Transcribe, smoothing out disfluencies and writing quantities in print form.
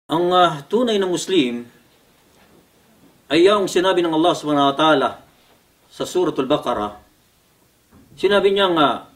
Ang tunay na Muslim ay yung sinabi ng Allah subhanahu wa ta'ala sa Suratul Baqarah. Sinabi niya nga,